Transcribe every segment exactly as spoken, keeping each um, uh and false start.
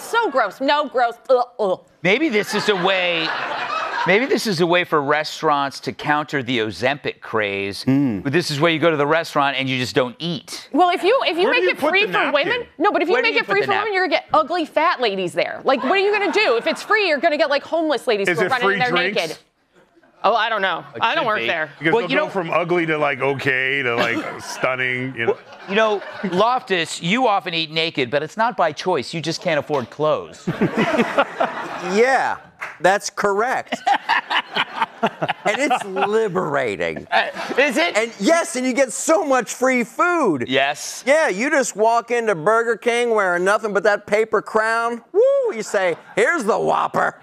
It's so gross. No, gross. Ugh, ugh. Maybe this is a way. Maybe this is a way for restaurants to counter the Ozempic craze. Mm. But this is where you go to the restaurant and you just don't eat. Well, if you if you Where make do you it put free the for napkin? women, no, but if you Where do make you it put free the for women, napkin? you're gonna get ugly fat ladies there. Like, what are you gonna do? If it's free, you're gonna get like homeless ladies Is who are it running free in there drinks? naked. Oh, I don't know. It I don't should work be. there. Because Well, they'll you go know- from ugly to like okay to like stunning. You know. You know, Loftus, you often eat naked, but it's not by choice. You just can't afford clothes. Yeah, that's correct. And it's liberating. Uh, is it? And yes, and you get so much free food. Yes. Yeah, you just walk into Burger King wearing nothing but that paper crown. Woo! You say, here's the Whopper.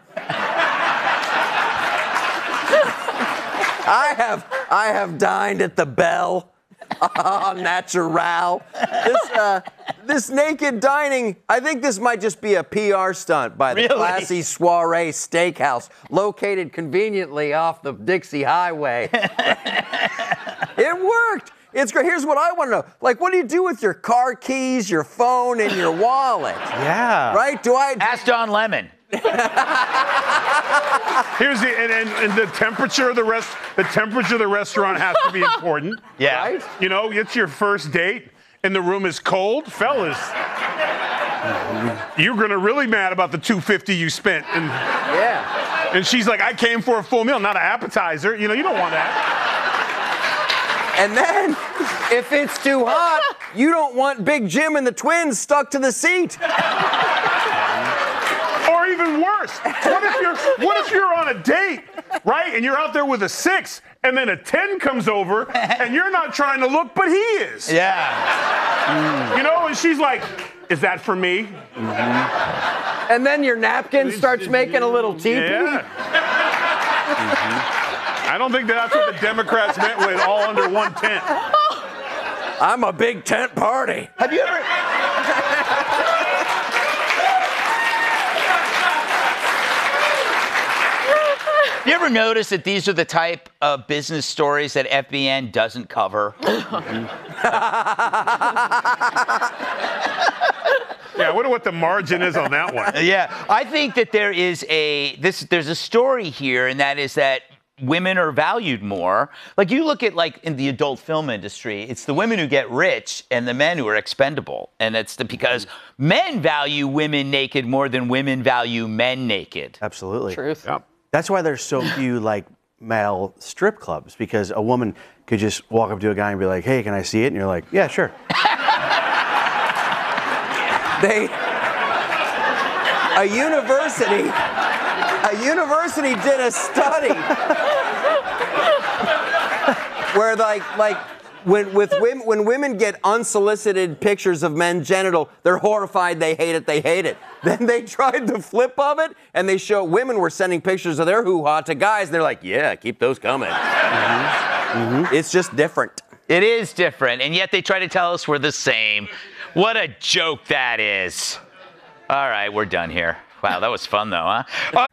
I have I have dined at the Bell. Oh, natural. This uh, this naked dining, I think this might just be a P R stunt by the Really? Classy Soiree Steakhouse, located conveniently off the Dixie Highway. It worked. It's great. Here's what I want to know. Like, what do you do with your car keys, your phone, and your wallet? Yeah. Right? Do I? Ask Don Lemon. Here's the and, and, and the temperature of the rest. The temperature of the restaurant has to be important. Yeah. Right? You know, it's your first date and the room is cold, fellas. You're gonna really mad about the two fifty you spent, and Yeah. and she's like, I came for a full meal, not an appetizer. You know, you don't want that. And then, if it's too hot, you don't want Big Jim and the twins stuck to the seat. Or even worse, what if you're what if you're on a date, right? And you're out there with a six, and then a ten comes over, and you're not trying to look, but he is. Yeah. You know, and she's like, is that for me? And then your napkin starts making a little teepee. Yeah. I don't think that's what the Democrats meant with all under one tent. I'm a big tent party. Have you ever? Have you ever noticed that these are the type of business stories that F B N doesn't cover? Yeah, I wonder what the margin is on that one. Yeah, I think that there is a this. There's a story here, and that is that women are valued more. Like you look at like in the adult film industry, it's the women who get rich and the men who are expendable, and it's the, because men value women naked more than women value men naked. Absolutely. Truth. Yep. That's why there's so few like male strip clubs, because a woman could just walk up to a guy and be like, "Hey, can I see it?" And you're like, "Yeah, sure." They, a university, a university did a study where like, like when, with women, when women get unsolicited pictures of men's genital, they're horrified, they hate it, they hate it. Then they tried the flip of it, and they show women were sending pictures of their hoo-ha to guys. They're like, yeah, keep those coming. Mm-hmm. Mm-hmm. It's just different. It is different, and yet they try to tell us we're the same. What a joke that is. All right, we're done here. Wow, that was fun, though, huh? Uh,